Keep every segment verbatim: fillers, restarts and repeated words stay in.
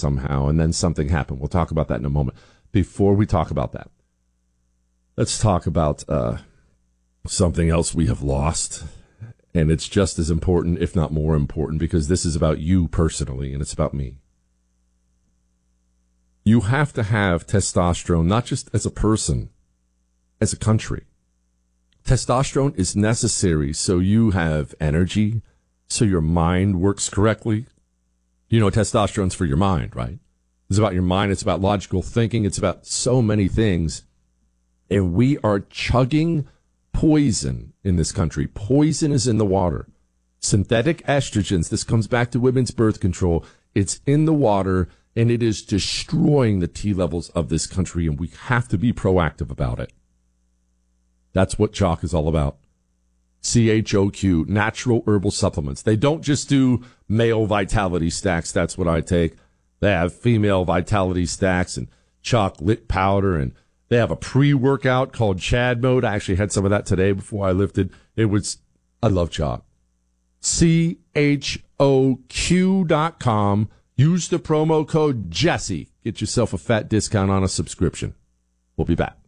somehow, and then something happened. We'll talk about that in a moment. Before we talk about that, let's talk about uh, something else we have lost, and it's just as important, if not more important, because this is about you personally, and it's about me. You have to have testosterone, not just as a person, as a country. Testosterone is necessary so you have energy, so your mind works correctly. You know, testosterone's for your mind, right? It's about your mind. It's about logical thinking. It's about so many things. And we are chugging poison in this country. Poison is in the water. Synthetic estrogens, this comes back to women's birth control. It's in the water, and it is destroying the T levels of this country, and we have to be proactive about it. That's what Choq is all about. C H O Q, natural herbal supplements. They don't just do male vitality stacks. That's what I take. They have female vitality stacks and chocolate powder, and they have a pre-workout called Chad Mode. I actually had some of that today before I lifted. It was, I love Choq. C H O Q dot com. Use the promo code Jesse. Get yourself a fat discount on a subscription. We'll be back.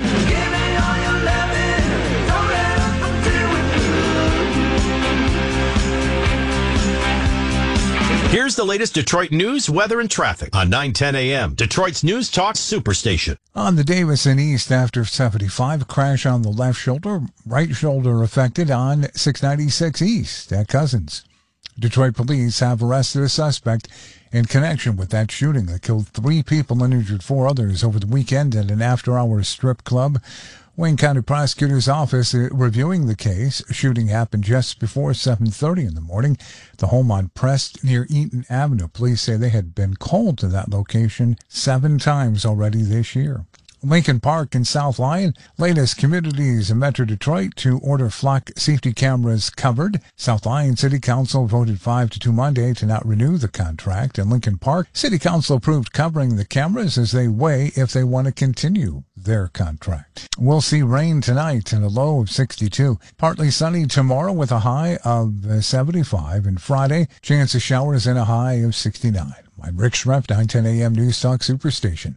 Here's the latest Detroit news, weather, and traffic on nine ten a.m. Detroit's News Talk Superstation. On the Davison East after seventy-five, crash on the left shoulder, right shoulder affected on six ninety-six East at Cousins. Detroit police have arrested a suspect in connection with that shooting that killed three people and injured four others over the weekend at an after-hours strip club. Wayne County Prosecutor's Office reviewing the case. Shooting happened just before seven thirty in the morning. The home on Prest near Eaton Avenue. Police say they had been called to that location seven times already this year. Lincoln Park in South Lyon, latest communities in Metro Detroit to order flock safety cameras covered. South Lyon City Council voted five to two Monday to not renew the contract. In Lincoln Park, City Council approved covering the cameras as they weigh if they want to continue their contract. We'll see rain tonight and a low of sixty-two. Partly sunny tomorrow with a high of seventy-five. And Friday, chance of showers and a high of sixty-nine. I'm Rick Schreff, nine ten a.m. News Talk Superstation.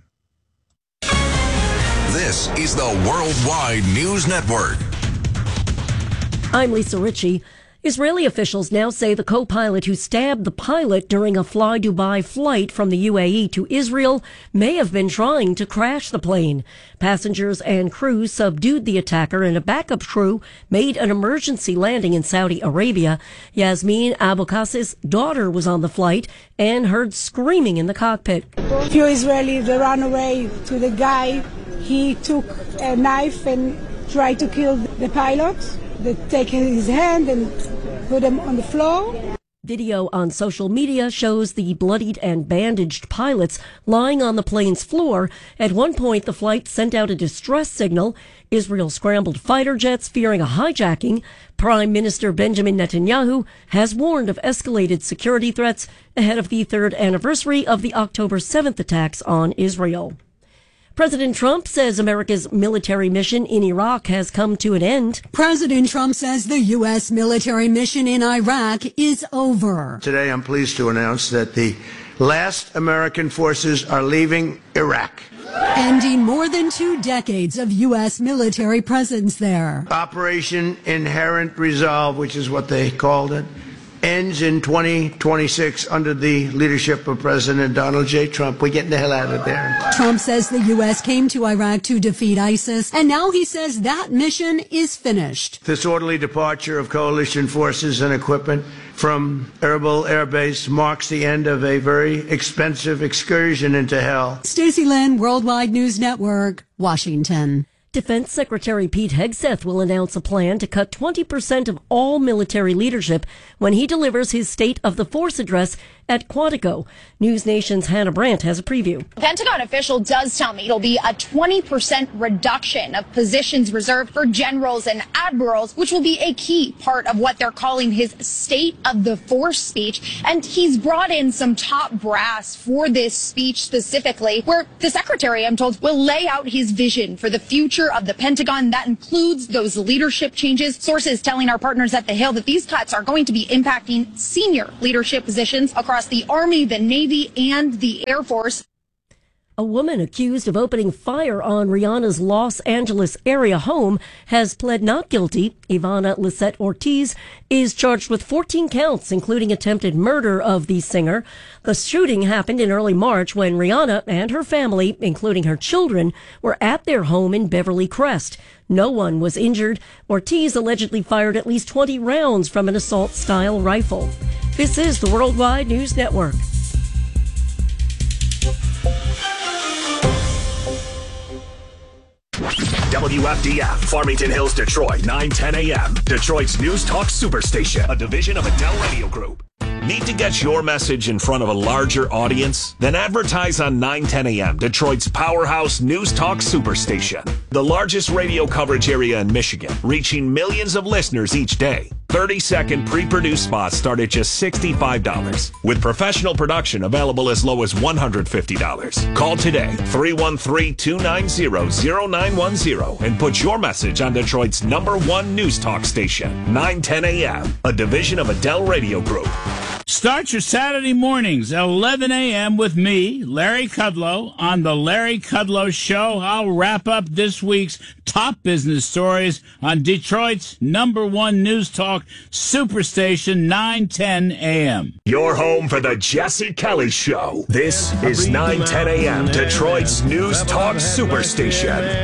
This is the Worldwide News Network. I'm Lisa Ritchie. Israeli officials now say the co-pilot who stabbed the pilot during a Fly Dubai flight from the U A E to Israel may have been trying to crash the plane. Passengers and crew subdued the attacker, and a backup crew made an emergency landing in Saudi Arabia. Yasmin Abulkasis' daughter was on the flight and heard screaming in the cockpit. A few Israelis, they ran away to the guy. He took a knife and tried to kill the pilot. They take his hand and put him on the floor. Video on social media shows the bloodied and bandaged pilots lying on the plane's floor. At one point, the flight sent out a distress signal. Israel scrambled fighter jets, fearing a hijacking. Prime Minister Benjamin Netanyahu has warned of escalated security threats ahead of the third anniversary of the October seventh attacks on Israel. President Trump says America's military mission in Iraq has come to an end. President Trump says the U S military mission in Iraq is over. Today, I'm pleased to announce that the last American forces are leaving Iraq, ending more than two decades of U S military presence there. Operation Inherent Resolve, which is what they called it, ends in twenty twenty-six under the leadership of President Donald J. Trump. We're getting the hell out of there. Trump says the U S came to Iraq to defeat ISIS, and now he says that mission is finished. This orderly departure of coalition forces and equipment from Erbil Air Base marks the end of a very expensive excursion into hell. Stacey Lynn, Worldwide News Network, Washington. Defense Secretary Pete Hegseth will announce a plan to cut twenty percent of all military leadership when he delivers his State of the Force address at Quantico. News Nation's Hannah Brandt has a preview. A Pentagon official does tell me it'll be a twenty percent reduction of positions reserved for generals and admirals, which will be a key part of what they're calling his State of the Force speech. And he's brought in some top brass for this speech specifically, where the secretary, I'm told, will lay out his vision for the future of the Pentagon. That includes those leadership changes. Sources telling our partners at The Hill that these cuts are going to be impacting senior leadership positions across across the Army, the Navy, and the Air Force. A woman accused of opening fire on Rihanna's Los Angeles area home has pled not guilty. Ivana Lisette Ortiz is charged with fourteen counts, including attempted murder of the singer. The shooting happened in early March when Rihanna and her family, including her children, were at their home in Beverly Crest. No one was injured. Ortiz allegedly fired at least twenty rounds from an assault-style rifle. This is the Worldwide News Network. W F D F, Farmington Hills, Detroit, nine ten a.m. Detroit's News Talk Superstation, a division of Adele Radio Group. Need to get your message in front of a larger audience? Then advertise on nine ten a.m., Detroit's powerhouse News Talk Superstation. The largest radio coverage area in Michigan, reaching millions of listeners each day. thirty-second pre-produced spots start at just sixty-five dollars, with professional production available as low as one hundred fifty dollars. Call today, three one three, two nine zero, zero nine one zero, and put your message on Detroit's number one news talk station, nine ten a.m., a division of Adele Radio Group. Start your Saturday mornings at eleven a.m. with me, Larry Kudlow, on The Larry Kudlow Show. I'll wrap up this week's top business stories on Detroit's number one news talk superstation, nine ten a.m. Your home for the Jesse Kelly Show. This is nine ten a.m., Detroit's news talk superstation.